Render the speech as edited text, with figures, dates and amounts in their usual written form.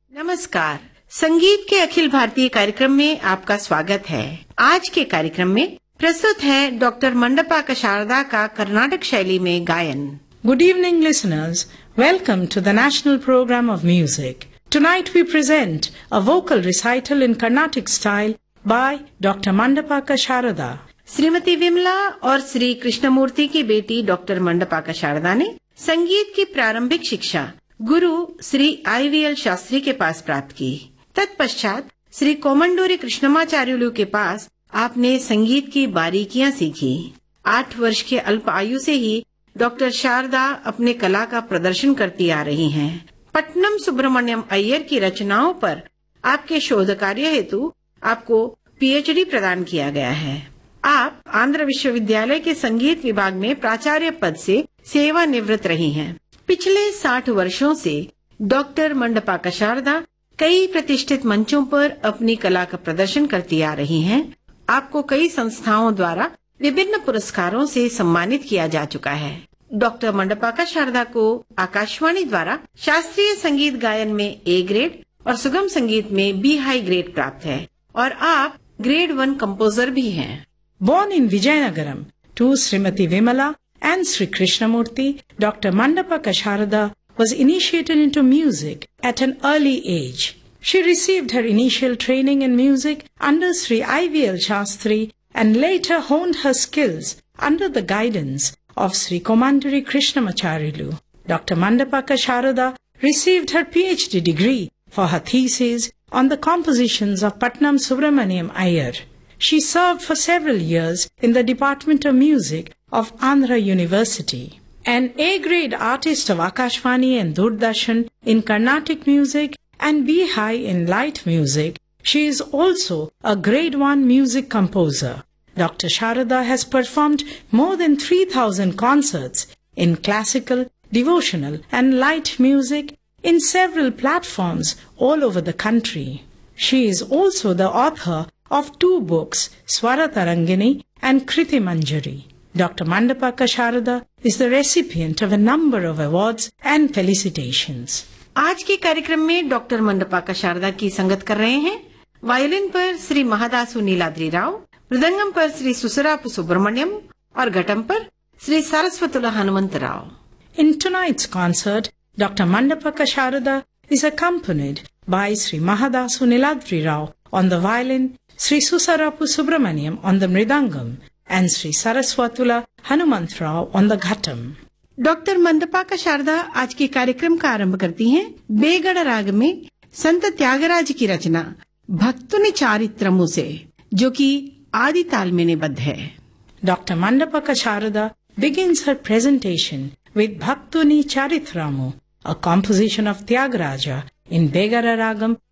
नमस्कार। संगीत के अखिल भारतीय कार्यक्रम में आपका स्वागत है। आज के कार्यक्रम में प्रस्तुत है डॉक्टर मंडपाका शारदा का कर्नाटक शैली में गायन। Good evening, listeners. Welcome to the National Program of Music. Tonight we present a vocal recital in Carnatic style by Dr. Mandapaka Sharada. Shrimati Vimla और श्री कृष्णमूर्ति की बेटी डॉक्टर मंडपाका शारदा ने संगीत की प्रारंभिक शिक्षा गुरु श्री IVL शास्त्री के पास प्राप्त की। तत्पश्चात श्री कोमंडूरी कृष्णमाचार्युलु के पास आपने संगीत की बारीकियां सीखी। 8 वर्ष के अल्प आयु से ही डॉक्टर शारदा अपने कला का प्रदर्शन करती आ रही हैं। पट्टनम सुब्रमण्यम अय्यर की रचनाओं पर आपके शोध कार्य हेतु आपको PhD प्रदान किया गया है। आप आंध्र विश्वविद्यालय के संगीत विभाग में प्राचार्य पद से सेवानिवृत्त रही हैं। पिछले 60 वर्षों से डॉक्टर मंडपाका शारदा कई प्रतिष्ठित मंचों पर अपनी कला का प्रदर्शन करती आ रही हैं। आपको कई संस्थाओं द्वारा विभिन्न पुरस्कारों से सम्मानित किया जा चुका है। डॉक्टर मंडपाका शारदा को आकाशवाणी द्वारा शास्त्रीय संगीत गायन में A ग्रेड और सुगम संगीत में B हाई ग्रेड प्राप्त है और आप ग्रेड 1 कंपोजर भी हैं। Born in Vijayanagaram to Srimati Vimala and Sri Krishnamurti, Dr. Mandapaka Sharada was initiated into music at an early age. She received her initial training in music under Sri IVL Shastri and later honed her skills under the guidance of Sri Komanduri Krishnamacharyalu. Dr. Mandapaka Sharada received her PhD degree for her thesis on the compositions of Patnam Subramaniam Iyer. She served for several years in the Department of Music of Andhra University. An A-grade artist of Akashvani and Doordarshan in Carnatic music and B high in light music, she is also a grade 1 music composer. Dr. Sharada has performed more than 3,000 concerts in classical, devotional and light music in several platforms all over the country. She is also the author of 2 books, Swara Tarangini and Kriti Manjari. Dr. Mandapaka Sharada is the recipient of a number of awards and felicitations. आज के कार्यक्रम में doctor मंडपाका Sharda की संगत कर रहे हैं violin पर श्री महादासु नीलाद्री राव, मृदंगम पर श्री सुसरापु सुब्रमण्यम और घटम पर Shri सरस्वतुला Hanumant Rao. In tonight's concert, Dr. Mandapaka Sharada is accompanied by Sri Mahadasu Niladri Rao on the violin, Sri Susarapu Subramaniam on the mridangam and Sri Saraswatula Hanumant Rao on the ghatam. Doctor मंडपाका Sharda आज के कार्यक्रम का आरंभ करती हैं बेगड़ राग में संत त्यागराज की रचना भक्तुनि चारित्रमु से, जो कि आदि ताल में निबद्ध है। Dr. Mandapaka Sharada begins her presentation with Bhaktuni Charitramu, a composition of Tyagaraja in Begara Ragam